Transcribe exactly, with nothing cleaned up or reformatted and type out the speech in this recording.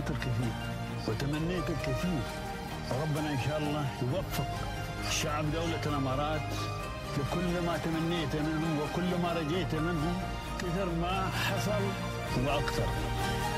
الكثير وتمنيت الكثير. ربنا إن شاء الله يوفق شعب دولة الإمارات لكل ما تمنيت منهم وكل ما رجيت منهم، كثر ما حصل وأكثر.